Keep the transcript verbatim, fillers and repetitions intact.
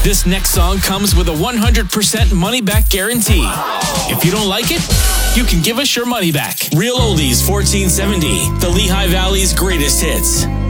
This next song comes with a one hundred percent money-back guarantee. If you don't like it, you can give us your money back. Real Oldies fourteen seventy, the Lehigh Valley's greatest hits.